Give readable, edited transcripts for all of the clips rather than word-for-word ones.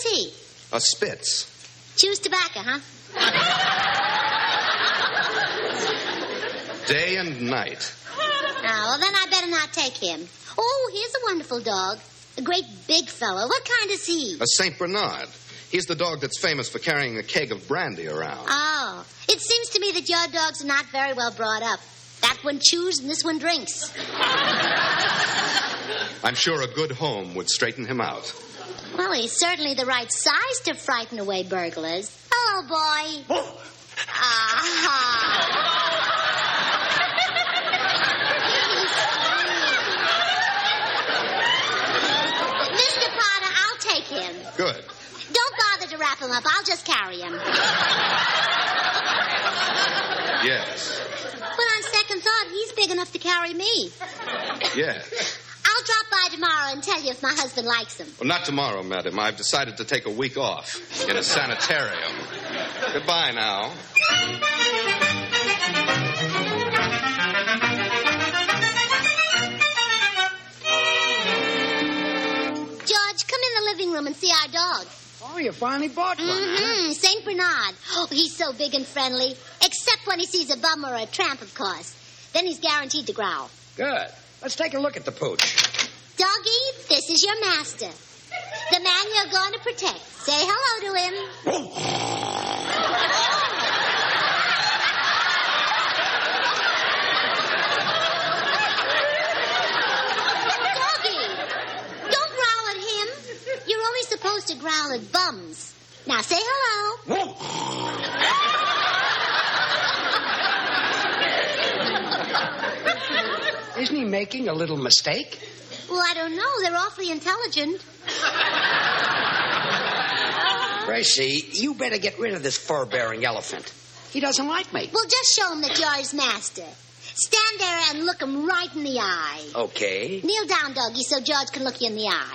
is he? A Spitz. Chews tobacco, huh? Day and night. Oh, well, then I better not take him. Oh, here's a wonderful dog. A great big fellow. What kind is he? A St. Bernard. He's the dog that's famous for carrying a keg of brandy around. Oh, it seems to me that your dogs are not very well brought up. That one chews and this one drinks. I'm sure a good home would straighten him out. Well, he's certainly the right size to frighten away burglars. Hello, boy. Mr. Potter, I'll take him. Good. Don't bother to wrap him up. I'll just carry him. Yes. But on second thought, he's big enough to carry me. Yes. I'll drop by tomorrow and tell you if my husband likes him. Well, not tomorrow, madam. I've decided to take a week off in a sanitarium. Goodbye now. George, come in the living room and see our dog. Oh, you finally bought one, huh? St. Bernard. Oh, he's so big and friendly. Except when he sees a bum or a tramp, of course. Then he's guaranteed to growl. Good. Let's take a look at the pooch. Doggy, this is your master. The man you're going to protect. Say hello to him. Doggy, don't growl at him. You're only supposed to growl at bums. Now say hello. Isn't he making a little mistake? Well, I don't know. They're awfully intelligent. Gracie, you better get rid of this fur-bearing elephant. He doesn't like me. Well, just show him that you're his master. Stand there and look him right in the eye. Okay. Kneel down, doggy, so George can look you in the eye.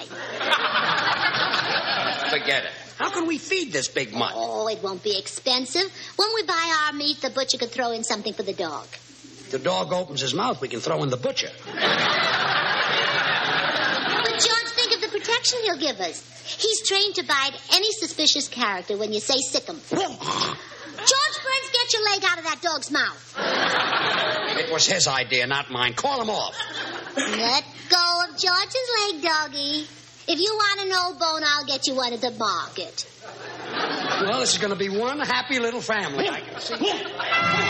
Forget it. How can we feed this big mutt? Oh, it won't be expensive. When we buy our meat, the butcher could throw in something for the dog. If the dog opens his mouth, we can throw in the butcher. But, George, think of the protection he'll give us. He's trained to bite any suspicious character when you say sick him. George Burns, get your leg out of that dog's mouth. It was his idea, not mine. Call him off. Let go of George's leg, doggy. If you want an old bone, I'll get you one at the market. Well, this is going to be one happy little family. I can see.